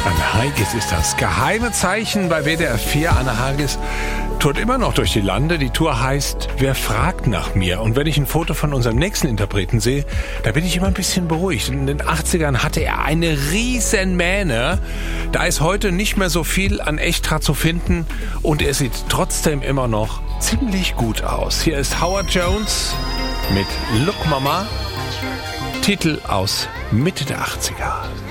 Anne Haigis ist das geheime Zeichen bei WDR 4. Anne Haigis tourt immer noch durch die Lande. Die Tour heißt Wer fragt nach mir? Und wenn ich ein Foto von unserem nächsten Interpreten sehe, da bin ich immer ein bisschen beruhigt. In den 80ern hatte er eine riesen Mähne. Da ist heute nicht mehr so viel an Extra zu finden und er sieht trotzdem immer noch ziemlich gut aus. Hier ist Howard Jones mit Look Mama, Titel aus Mitte der 80er.